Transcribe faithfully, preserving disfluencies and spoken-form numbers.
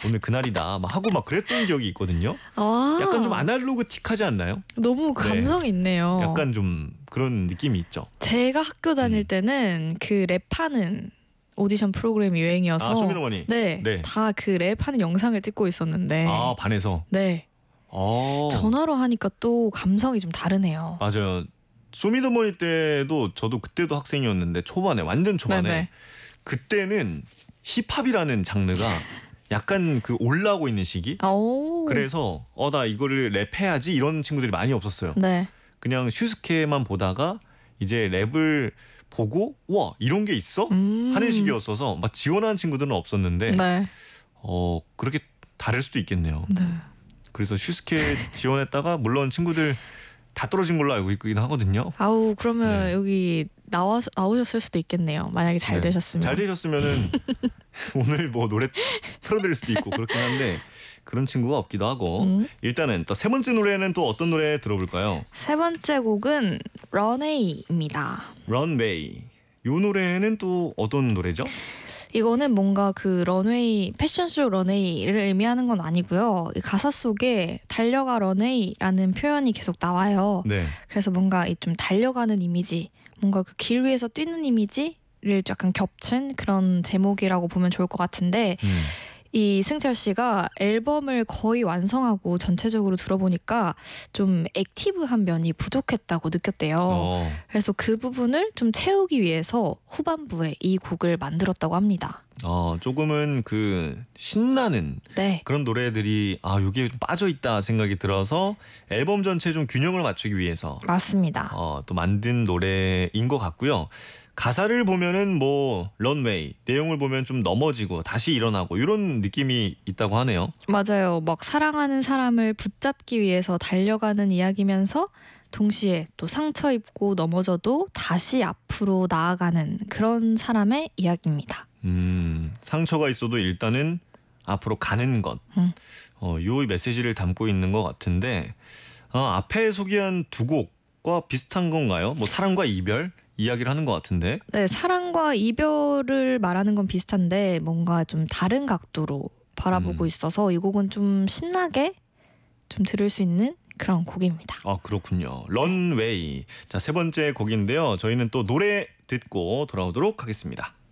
오늘 그날이다 막 하고 막 그랬던 기억이 있거든요. 아, 약간 좀 아날로그틱하지 않나요? 너무 감성 네. 있네요. 약간 좀 그런 느낌이 있죠. 제가 학교 다닐 음. 때는 그 랩하는 오디션 프로그램이 유행이어서 아, 쇼미더머니. 네, 네. 다 그 랩하는 영상을 찍고 있었는데 아, 반에서. 네, 어. 전화로 하니까 또 감성이 좀 다르네요. 맞아요. 쇼미더머니 때도 저도 그때도 학생이었는데 초반에 완전 초반에 네네. 그때는 힙합이라는 장르가 약간 그 올라오고 있는 시기. 오. 그래서 어 나 이거를 랩해야지 이런 친구들이 많이 없었어요. 네. 그냥 슈스케만 보다가 이제 랩을 보고 와 이런 게 있어? 음. 하는 식이었어서 막 지원하는 친구들은 없었는데 네. 어 그렇게 다를 수도 있겠네요. 네. 그래서 슈스케 지원했다가 물론 친구들 다 떨어진 걸로 알고 있긴 하거든요. 아우 그러면 네. 여기 나와 나오셨을 수도 있겠네요. 만약에 잘 네. 되셨으면. 잘 되셨으면은 오늘 뭐 노래 틀어드릴 수도 있고 그렇긴 한데 그런 친구가 없기도 하고 음. 일단은 또 세 번째 노래는 또 어떤 노래 들어볼까요? 세 번째 곡은 런웨이입니다. 런웨이. 이 노래는 또 어떤 노래죠? 이거는 뭔가 그 런웨이 패션쇼 런웨이를 의미하는 건 아니고요. 이 가사 속에 달려가 런웨이라는 표현이 계속 나와요. 네. 그래서 뭔가 이 좀 달려가는 이미지, 뭔가 그 길 위에서 뛰는 이미지를 약간 겹친 그런 제목이라고 보면 좋을 것 같은데 음. 이 승철 씨가 앨범을 거의 완성하고 전체적으로 들어보니까 좀 액티브한 면이 부족했다고 느꼈대요. 어. 그래서 그 부분을 좀 채우기 위해서 후반부에 이 곡을 만들었다고 합니다. 어, 조금은 그 신나는 네, 그런 노래들이 아, 여기에 좀 빠져 있다 생각이 들어서 앨범 전체에 좀 균형을 맞추기 위해서 맞습니다. 어, 또 만든 노래인 것 같고요. 가사를 보면은 뭐 런웨이 내용을 보면 좀 넘어지고 다시 일어나고 이런 느낌이 있다고 하네요. 맞아요. 막 사랑하는 사람을 붙잡기 위해서 달려가는 이야기면서 동시에 또 상처 입고 넘어져도 다시 앞으로 나아가는 그런 사람의 이야기입니다. 음, 상처가 있어도 일단은 앞으로 가는 것. 음. 어, 요 메시지를 담고 있는 것 같은데 어, 앞에 소개한 두 곡과 비슷한 건가요? 뭐 사랑과 이별 이야기를 하는 것 같은데. 네, 사랑과 이별을 말하는 건 비슷한데 뭔가 좀 다른 각도로 바라보고 음. 있어서 이 곡은 좀 신나게 좀 들을 수 있는 그런 곡입니다. 아, 그렇군요. 런웨이. 자, 세 번째 곡인데요. 저희는 또 노래 듣고 돌아오도록 하겠습니다.